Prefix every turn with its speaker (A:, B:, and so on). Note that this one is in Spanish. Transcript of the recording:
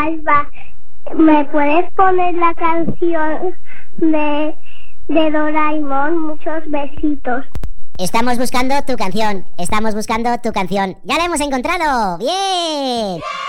A: Alba, ¿me puedes poner la canción de Doraemon? Muchos besitos.
B: Estamos buscando tu canción. Ya la hemos encontrado. ¡Bien!